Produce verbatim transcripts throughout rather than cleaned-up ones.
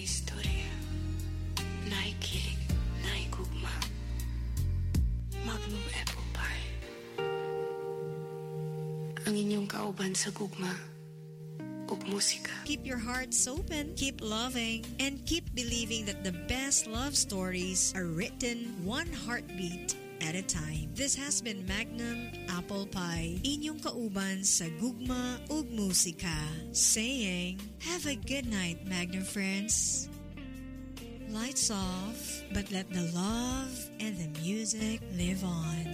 Naistorya, naikilig, naigugma. Magnum Apple Pie. Ang inyong kauban sa gugma ug musika. Keep your hearts open, keep loving, and keep believing that the best love stories are written one heartbeat at a time. This has been Magnum Apple Pie, inyong kauban sa gugma ug musika, saying, have a good night, Magnum friends. Lights off, but let the love and the music live on.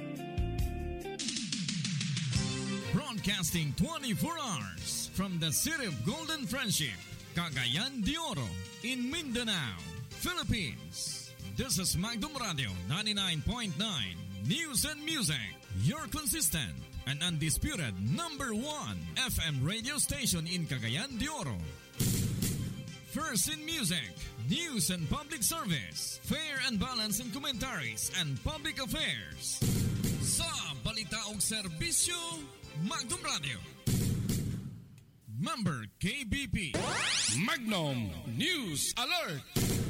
Broadcasting twenty-four hours from the city of Golden Friendship, Cagayan de Oro, in Mindanao, Philippines. This is Magnum Radio ninety-nine point nine News and Music, your consistent and undisputed number one F M radio station in Cagayan de Oro. First in music, news and public service, fair and balanced in commentaries and public affairs. Sa balita og serbisyo, Magnum Radio. Member K B P. Magnum News Alert.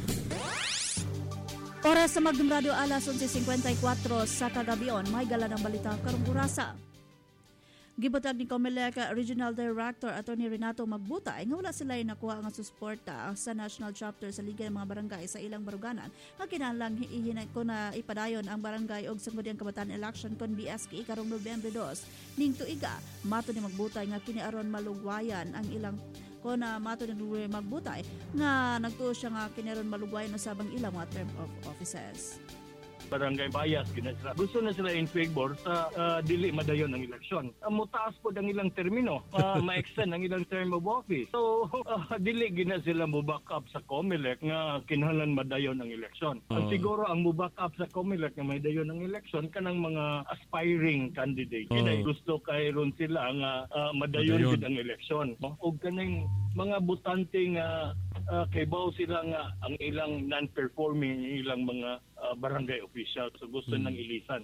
Oras sa Magnum Radio alas onse fifty-four sa kagabion, may gala ng balita karong orasa. Gibutag ni Comelec Regional Director Attorney Renato Magbutay nga wala sila nakuha nga susuporta sa national chapter sa Liga ng mga Barangay sa ilang baruganan nga kinahanglang hihinay ko na ipadayon ang barangay og sangguniang kabataan election kon B S K karong Nobyembre two ning tuiga. Mato ni Magbutay nga kini aron malugwayan ang ilang ko na mato ni Magbutay nga nagtuo siya nga kini aron malugwayan usabang ilang mga term of offices. Barangay bias gina sila. Gusto na sila in favor sa uh, dili madayon ng eleksyon. Uh, mutaas po ang ilang termino, uh, ma-extend ang ilang term of office. So uh, dili gina sila mo back up sa Comelec nga kinahanglan madayon ang eleksyon. Uh. Siguro ang mo back up sa Comelec nga madayon ang eleksyon kanang mga aspiring candidate. Uh. Kaya gusto kay ron sila nga uh, madayon gid ang eleksyon. Og kanang mga butante nga uh, kaybaw sila nga ang ilang non-performing ilang mga uh, barangay official. So gusto hmm. ng ilisan.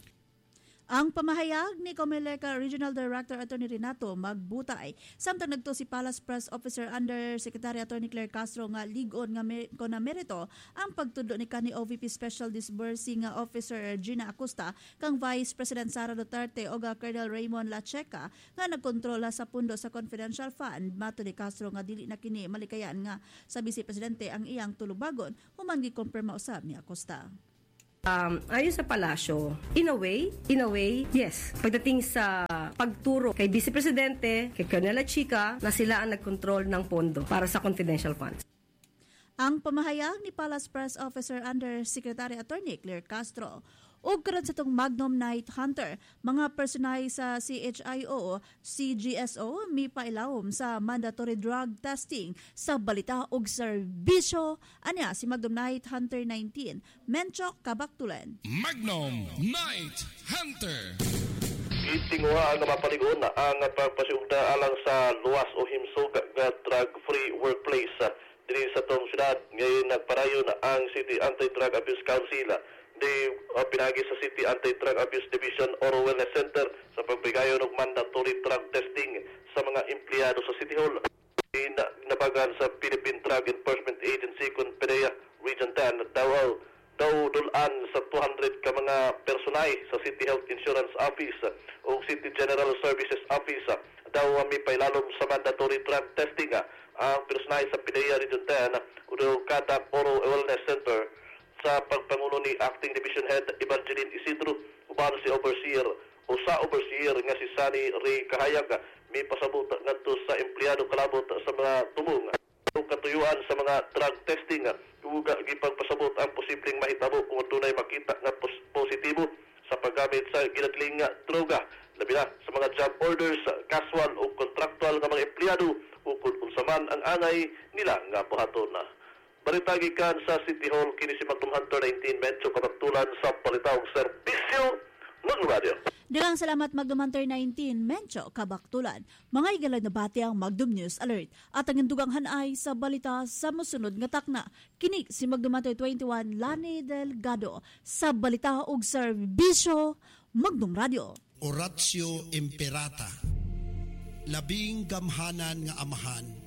Ang pamahayag ni Comelec Regional Director Attorney Renato Magbutay samtang nagto si Palace Press Officer Under Secretary Attorney Claire Castro nga ligon nga mer- ko na merito ang pagtudlo ni kani O V P Special Disbursing Officer Gina Acosta kang Vice President Sara Duterte o ga Colonel Raymond Lacheca nga nagkontrola sa pundo sa confidential fund. Mato ni Castro nga dili na kini malikayan nga sa Vice Presidente ang iyang tulubagon human gi-confirm usab ni Acosta. Um, ayon sa palasyo, in a way, in a way, yes. Pagdating sa pagturo kay Vice Presidente, kay Colonel Lacheca, na sila ang nagkontrol ng pondo para sa confidential funds. Ang pamahayag ni Palace Press Officer Under Secretary Attorney Claire Castro ug karon sa tong Magnum Night Hunter, mga personay sa C H I O, C G S O mi pailawom sa mandatory drug testing sa balita ug serbisyo. Anya si Magnum Night Hunter nineteen, Menchok Kabaktulen. Magnum Night Hunter. Itinguha ang mapaligon na ang pagpasiugda alang sa luwas o himsog nga drug-free workplace diri sa tong syudad. Ngayon nagparayon na ang City Anti-Drug Abuse Council di uh, pinagi sa City Anti-Drug Abuse Division Oro Wellness Center sa pagbigayon ng mandatory drug testing sa mga empleyado sa City Hall. Nabagan sa Philippine Drug Enforcement Agency kung P D E A Region ten daw daw dulan sa two hundred ka mga personay sa City Health Insurance Office o City General Services Office daw may pailalom sa mandatory drug testing ang personay sa P D E A Region ten o kada Oro Wellness Center sa pagpangulo ni Acting Division Head Evangeline Isidro uban si Overseer o sa Overseer nga si Sunny Ray Kahayag may pasabot ngadto sa empleyado kalabot sa mga tumong o katuyuan sa mga drug testing ug gipagpasabot ang posibleng mahitabo kung tunay makita nga pos- positibo sa paggamit sa ginadling nga droga labi na sa mga job orders, casual o contractual nga mga empleyado o kung unsa man ang angay nila nga buhaton na. Balita gikan sa City Hall kini si Magnum Hunter nineteen medyo kabaktulan sa palitawong serbisyo Magnum Radio. Daghang salamat Magnum Hunter nineteen medyo kabaktulan. Mga igalan na bati ang Magnum News Alert at ang indugang hanay sa balita sa mosunod nga takna. Kinig si Magnum Hunter twenty-one Lani Delgado sa balita ug serbisyo Magnum Radio. Oratio Imperata. Labing gamhanan nga amahan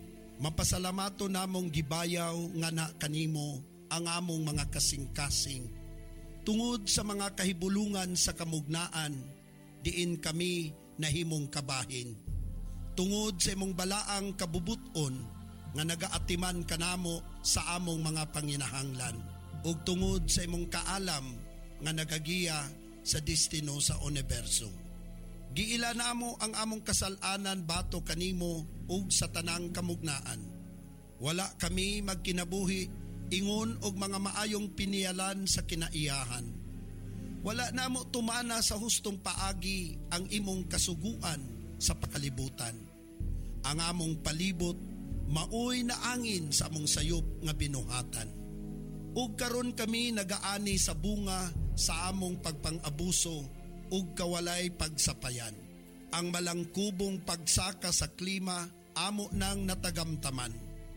Mapasalamato namong gibayaw nga na kanimo ang among mga kasing-kasing. Tungod sa mga kahibulungan sa kamugnaan, diin kami nahimong kabahin. Tungod sa imong balaang kabubuton nga nagaatiman kanamo sa among mga panginahanglan. Ug tungod sa imong kaalam nga nagagiya sa destino sa universo. Giila namo ang among kasalanan bato kanimo ug sa tanang kamugnaan. Wala kami magkinabuhi ingon og mga maayong pinialan sa kinaiyahan. Wala namo tumana sa hustong paagi ang imong kasuguan sa pakalibutan. Ang among palibot maoy na angin sa among sayop nga binuhatan. Ug karon kami nagaani sa bunga sa among pagpang-abuso ug kawalay pagsapayan. Ang malangkubong pagsaka sa klima amo nang natagamtaman.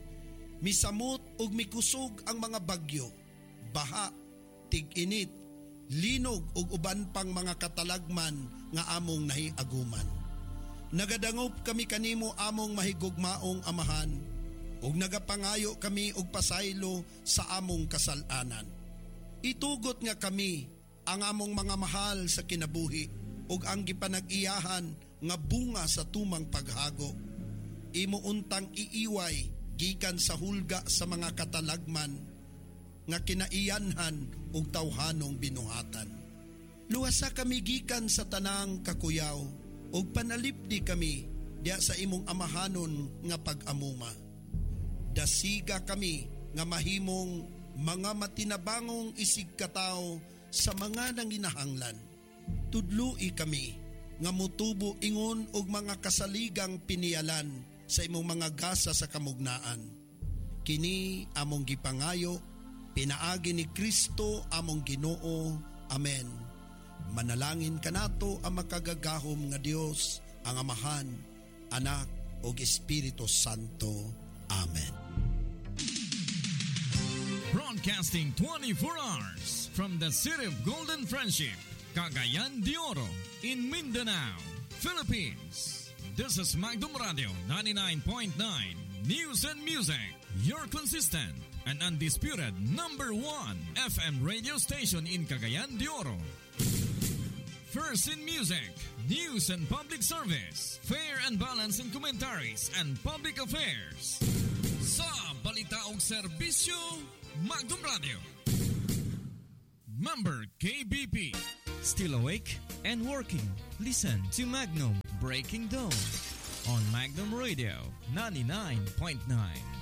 Misamot ug mikusog ang mga bagyo, baha, tig-init, linog ug uban pang mga katalagman nga among nahiaguman. Nagadangop kami kanimo among mahigugmaong amahan, ug nagapangayo kami og pasaylo sa among kasalanan. Itugot nga kami ang among mga mahal sa kinabuhi ug ang gipanag-iyahan nga bunga sa tumang paghago. Imo untang iiway gikan sa hulga sa mga katalagman nga kinaiyanhan ug tawhanong binuhatan. Luwasa kami gikan sa tanang kakuyaw ug panalipdi kami diya sa imong amahanon nga pag-amuma. Dasiga kami nga mahimong mga matinabangong isig kataw sa mga nanginahanglan. Tudloi kami nga mutubo ingon og mga kasaligang pinialan sa imong mga gasa sa kamugnaan. Kini among gipangayo, pinaagi ni Kristo among Ginoo. Amen. Manalangin kanato ang makagagahom nga Dios, ang Amahan, Anak ug Espiritu Santo. Amen. Broadcasting twenty-four hours from the City of Golden Friendship, Cagayan de Oro, in Mindanao, Philippines. This is Magdum Radio ninety-nine point nine News and Music, your consistent and undisputed number one F M radio station in Cagayan de Oro. First in music, news and public service, fair and balanced in commentaries and public affairs. Sa balita ug serbisyo, Magdum Radio. Member K B P. Still awake and working? Listen to Magnum Breaking Dawn on Magnum Radio ninety-nine point nine.